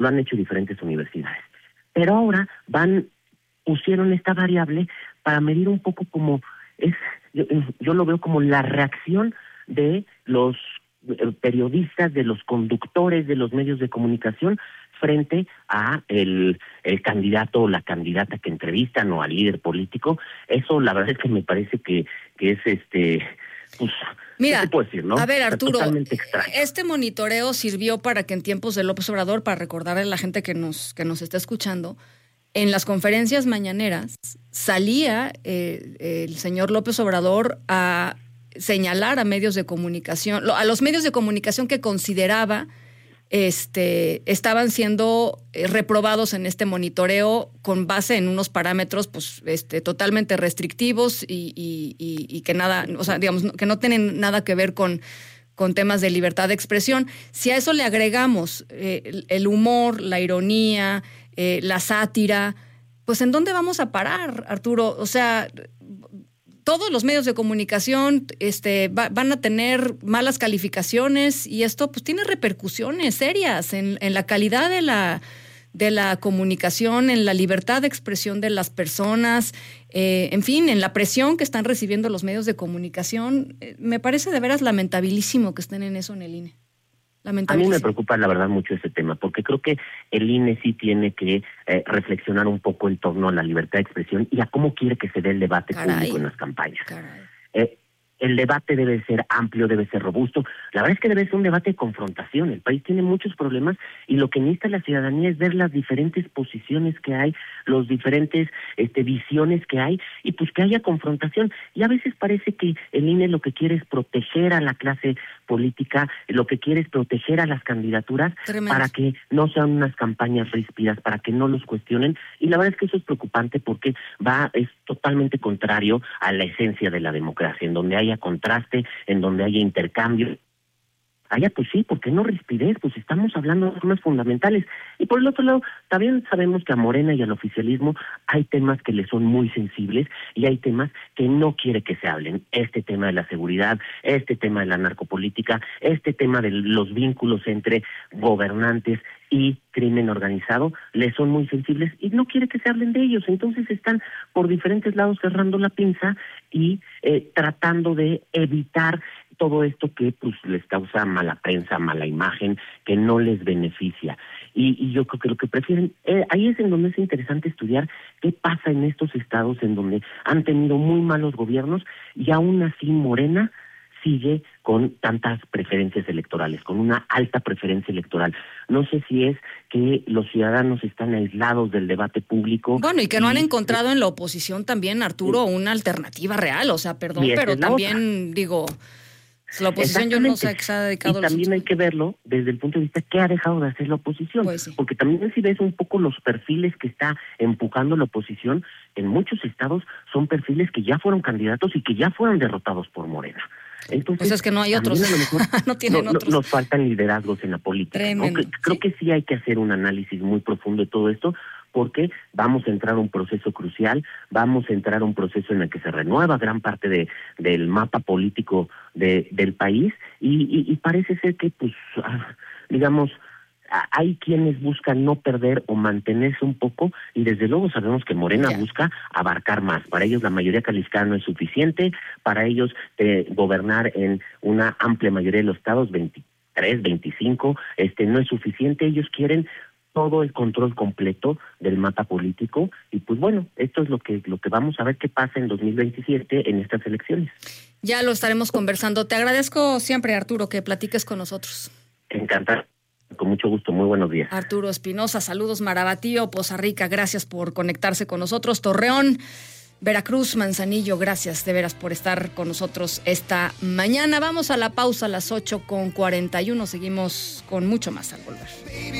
lo han hecho diferentes universidades. Pero ahora pusieron esta variable para medir un poco como yo lo veo como la reacción de los periodistas, de los conductores de los medios de comunicación frente a el candidato o la candidata que entrevistan o al líder político. Eso la verdad es que me parece que es pues, mira, ¿qué te puedo decir, no? A ver, Arturo, totalmente extraño. Este monitoreo sirvió para que en tiempos de López Obrador, para recordarle a la gente que nos está escuchando, en las conferencias mañaneras salía el señor López Obrador a señalar a medios de comunicación, a los medios de comunicación que consideraba estaban siendo reprobados en este monitoreo con base en unos parámetros pues totalmente restrictivos y que nada, o sea, digamos, que no tienen nada que ver con temas de libertad de expresión. Si a eso le agregamos el humor, la ironía, la sátira, pues ¿en dónde vamos a parar, Arturo? O sea, todos los medios de comunicación van a tener malas calificaciones y esto pues tiene repercusiones serias en la calidad de la comunicación, en la libertad de expresión de las personas, en fin, en la presión que están recibiendo los medios de comunicación. Me parece de veras lamentabilísimo que estén en eso en el INE. A mí me preocupa la verdad mucho ese tema, porque creo que el INE sí tiene que reflexionar un poco en torno a la libertad de expresión y a cómo quiere que se dé el debate público en las campañas. El debate debe ser amplio, debe ser robusto. La verdad es que debe ser un debate de confrontación. El país tiene muchos problemas y lo que necesita la ciudadanía es ver las diferentes posiciones que hay, los diferentes visiones que hay y pues que haya confrontación. Y a veces parece que el INE lo que quiere es proteger a la clase política, lo que quiere es proteger a las candidaturas. Tremendo. Para que no sean unas campañas ríspidas, para que no los cuestionen. Y la verdad es que eso es preocupante porque es totalmente contrario a la esencia de la democracia, en donde haya contraste, en donde haya intercambio. Allá pues sí, porque no rispidez, pues estamos hablando de temas fundamentales. Y por el otro lado, también sabemos que a Morena y al oficialismo hay temas que le son muy sensibles y hay temas que no quiere que se hablen. Este tema de la seguridad, este tema de la narcopolítica, este tema de los vínculos entre gobernantes y crimen organizado, le son muy sensibles y no quiere que se hablen de ellos. Entonces están por diferentes lados cerrando la pinza y tratando de evitar todo esto que pues les causa mala prensa, mala imagen, que no les beneficia. Y yo creo que lo que prefieren, ahí es en donde es interesante estudiar qué pasa en estos estados en donde han tenido muy malos gobiernos y aún así Morena sigue con tantas preferencias electorales, con una alta preferencia electoral. No sé si es que los ciudadanos están aislados del debate público. Bueno, y que no han encontrado en la oposición también, Arturo, una alternativa real. O sea, perdón, pero también, digo, la oposición yo no sé que se ha dedicado y también hay que verlo desde el punto de vista qué ha dejado de hacer la oposición. Pues sí. Porque también si ves un poco los perfiles que está empujando la oposición, en muchos estados son perfiles que ya fueron candidatos y que ya fueron derrotados por Morena. Entonces, pues es que no hay otros, a lo mejor no tienen otros. Nos faltan liderazgos en la política. Tremendo, ¿no? Creo que sí hay que hacer un análisis muy profundo de todo esto, porque vamos a entrar a un proceso crucial, vamos a entrar a un proceso en el que se renueva gran parte del mapa político del país y parece ser que, pues, digamos, hay quienes buscan no perder o mantenerse un poco y desde luego sabemos que Morena busca abarcar más. Para ellos la mayoría calificada no es suficiente, para ellos gobernar en una amplia mayoría de los estados, 23, 25, no es suficiente. Ellos quieren todo el control completo del mapa político y pues bueno, esto es lo que vamos a ver qué pasa en 2027 en estas elecciones. Ya lo estaremos conversando. Te agradezco siempre, Arturo, que platiques con nosotros. Encantado. Con mucho gusto, muy buenos días. Arturo Espinosa, saludos Marabatío, Poza Rica, gracias por conectarse con nosotros. Torreón, Veracruz, Manzanillo, gracias de veras por estar con nosotros esta mañana. Vamos a la pausa a las 8:41, seguimos con mucho más al volver.